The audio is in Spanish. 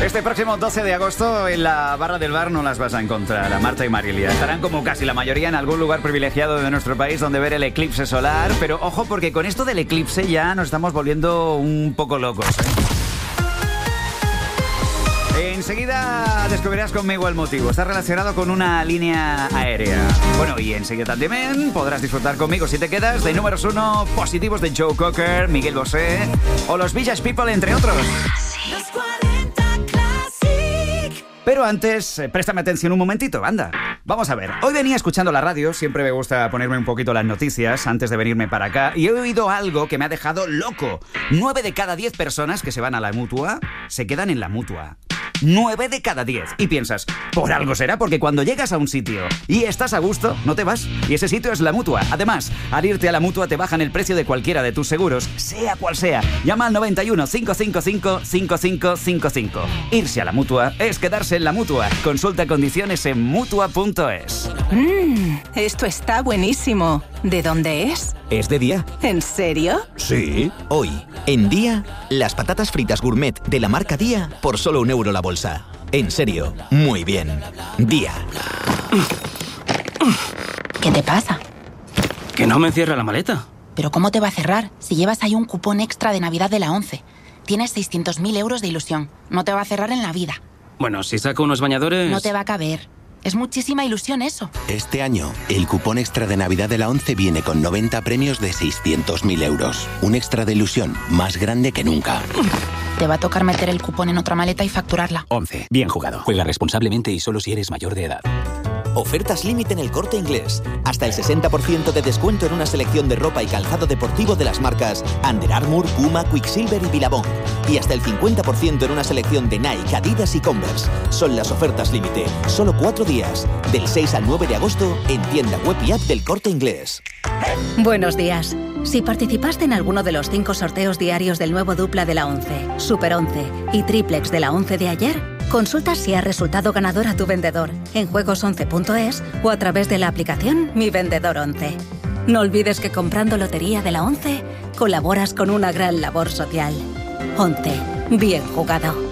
Este próximo 12 de agosto en la barra del bar no las vas a encontrar, a Marta y Marilia. Estarán como casi la mayoría en algún lugar privilegiado de nuestro país donde ver el eclipse solar. Pero ojo, porque con esto del eclipse ya nos estamos volviendo un poco locos, Enseguida descubrirás conmigo el motivo. Está relacionado con una línea aérea. Bueno, y enseguida también podrás disfrutar conmigo, si te quedas, de números 1 positivos de Joe Cocker, Miguel Bosé o los Village People, entre otros. Los 40 Classic. Pero antes, préstame atención un momentito, anda. Vamos a ver, hoy venía escuchando la radio, siempre me gusta ponerme un poquito las noticias antes de venirme para acá, y he oído algo que me ha dejado loco. 9 de cada 10 personas que se van a la Mutua se quedan en la Mutua. 9 de cada 10. Y piensas, por algo será, porque cuando llegas a un sitio y estás a gusto, no te vas. Y ese sitio es la Mutua. Además, al irte a la Mutua te bajan el precio de cualquiera de tus seguros, sea cual sea. Llama al 91 555 5555. Irse a la Mutua es quedarse en la Mutua. Consulta condiciones en Mutua.es. Esto está buenísimo. ¿De dónde es? ¿Es de Día? ¿En serio? Sí. Hoy, en Día, las patatas fritas gourmet de la marca Día por solo €1 la bolsa. En serio, muy bien. Día. ¿Qué te pasa? Que no me cierra la maleta. ¿Pero cómo te va a cerrar si llevas ahí un cupón extra de Navidad de la 11? Tienes 600.000 euros de ilusión. No te va a cerrar en la vida. Bueno, si saco unos bañadores... No te va a caber. Es muchísima ilusión eso. Este año, el cupón extra de Navidad de la 11 viene con 90 premios de 600.000 euros. Un extra de ilusión más grande que nunca. Te va a tocar meter el cupón en otra maleta y facturarla. 11. Bien jugado. Juega responsablemente y solo si eres mayor de edad. Ofertas límite en El Corte Inglés. Hasta el 60% de descuento en una selección de ropa y calzado deportivo de las marcas Under Armour, Puma, Quicksilver y Billabong. Y hasta el 50% en una selección de Nike, Adidas y Converse. Son las ofertas límite. Solo 4 días. Del 6 al 9 de agosto en tienda web y app del Corte Inglés. Buenos días. Si participaste en alguno de los 5 sorteos diarios del nuevo dupla de la 11, Super 11 y triplex de la 11 de ayer, consulta si ha resultado ganador a tu vendedor en juegos11.es o a través de la aplicación Mi Vendedor 11. No olvides que comprando lotería de la 11 colaboras con una gran labor social. 11. Bien jugado.